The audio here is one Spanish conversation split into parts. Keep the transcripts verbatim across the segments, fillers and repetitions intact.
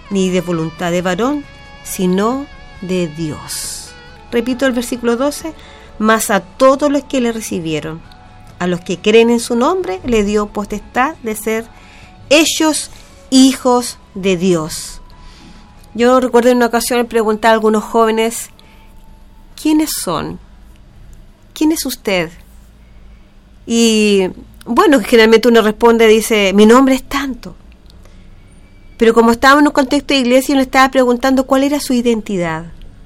ni de voluntad de varón, sino de Dios. Repito el versículo doce, mas a todos los que le recibieron, a los que creen en su nombre, le dio potestad de ser hechos hijos de Dios. Yo recuerdo en una ocasión preguntar a algunos jóvenes, ¿quiénes son? ¿Quién es usted? Y bueno, generalmente uno responde, dice, mi nombre es tanto. Pero como estaba en un contexto de iglesia, uno estaba preguntando cuál era su identidad.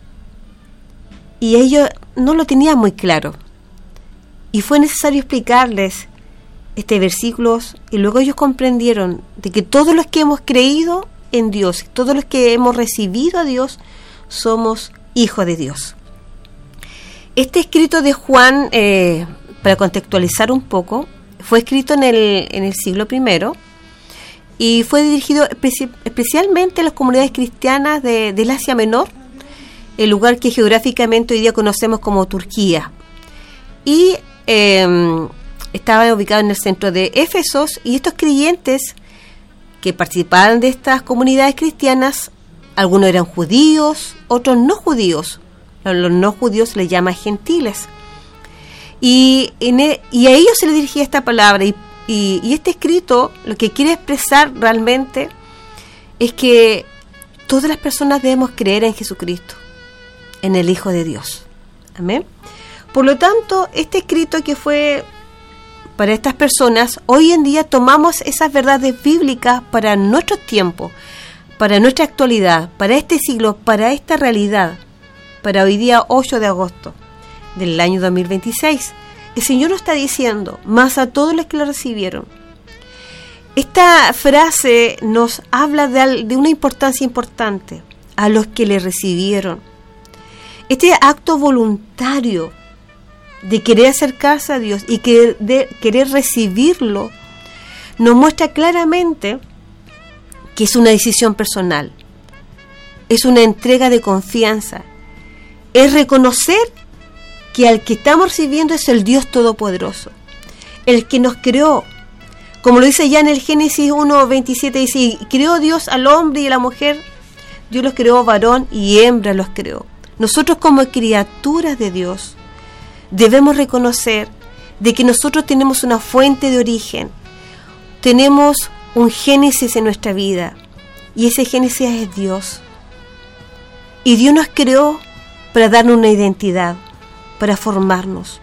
Y ellos no lo tenían muy claro. Y fue necesario explicarles este versículo, y luego ellos comprendieron de que todos los que hemos creído en Dios, todos los que hemos recibido a Dios, somos hijos de Dios. Este escrito de Juan, eh, para contextualizar un poco, fue escrito en el, en el siglo primero y fue dirigido especi- especialmente a las comunidades cristianas de, del Asia Menor, el lugar que geográficamente hoy día conocemos como Turquía. Y eh, estaba ubicado en el centro de Éfeso, y estos creyentes que participaban de estas comunidades cristianas, algunos eran judíos, otros no judíos. A los no judíos les llama gentiles. Y, en e, y a ellos se les dirigía esta palabra. Y, y, y este escrito lo que quiere expresar realmente es que todas las personas debemos creer en Jesucristo, en el Hijo de Dios. Amén. Por lo tanto, este escrito que fue para estas personas, hoy en día tomamos esas verdades bíblicas para nuestros tiempos, para nuestra actualidad, para este siglo, para esta realidad, para hoy día ocho de agosto del año dos mil veintiséis. El Señor nos está diciendo, más a todos los que lo recibieron. Esta frase nos habla de, de una importancia importante, a los que le recibieron. Este acto voluntario de querer acercarse a Dios y que de querer recibirlo, nos muestra claramente que es una decisión personal, es una entrega de confianza, es reconocer que al que estamos recibiendo es el Dios Todopoderoso, el que nos creó, como lo dice ya en el Génesis uno veintisiete, dice, y creó Dios al hombre y a la mujer, Dios los creó varón y hembra los creó. Nosotros como criaturas de Dios debemos reconocer de que nosotros tenemos una fuente de origen, tenemos un génesis en nuestra vida, y ese génesis es Dios. Y Dios nos creó para darnos una identidad, para formarnos.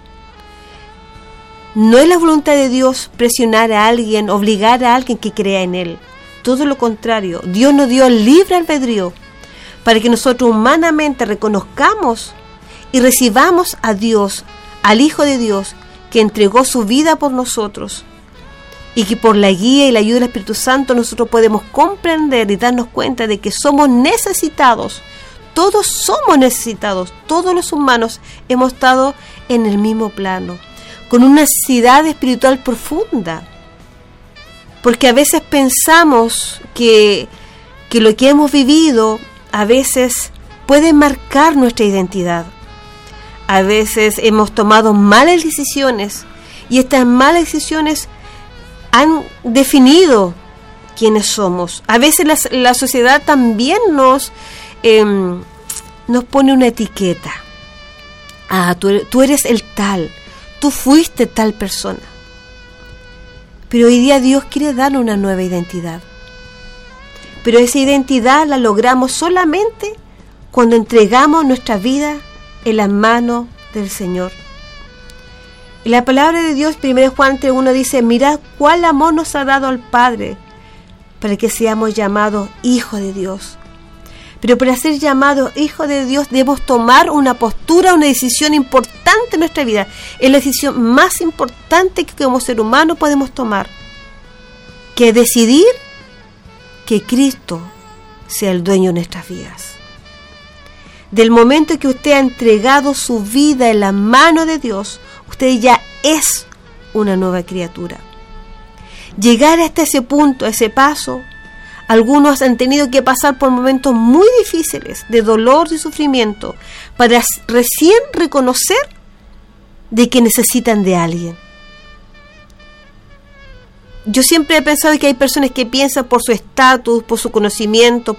No es la voluntad de Dios presionar a alguien, obligar a alguien que crea en Él. Todo lo contrario, Dios nos dio libre albedrío para que nosotros humanamente reconozcamos y recibamos a Dios, al Hijo de Dios, que entregó su vida por nosotros, y que por la guía y la ayuda del Espíritu Santo nosotros podemos comprender y darnos cuenta de que somos necesitados. Todos somos necesitados, todos los humanos hemos estado en el mismo plano, con una necesidad espiritual profunda, porque a veces pensamos que, que lo que hemos vivido a veces puede marcar nuestra identidad. A veces hemos tomado malas decisiones y estas malas decisiones han definido quiénes somos. A veces la, la sociedad también nos, eh, nos pone una etiqueta. Ah, tú, tú eres el tal, tú fuiste tal persona. Pero hoy día Dios quiere darnos una nueva identidad. Pero esa identidad la logramos solamente cuando entregamos nuestra vida en las manos del Señor. Y la palabra de Dios, primero Juan tres uno dice, mirad cuál amor nos ha dado el Padre para que seamos llamados hijos de Dios. Pero para ser llamados hijos de Dios debemos tomar una postura, una decisión importante en nuestra vida. Es la decisión más importante que como ser humano podemos tomar, que es decidir que Cristo sea el dueño de nuestras vidas. Del momento en que usted ha entregado su vida en la mano de Dios, usted ya es una nueva criatura. Llegar hasta ese punto, a ese paso, algunos han tenido que pasar por momentos muy difíciles de dolor y sufrimiento para recién reconocer de que necesitan de alguien. Yo siempre he pensado que hay personas que piensan por su estatus, por su conocimiento,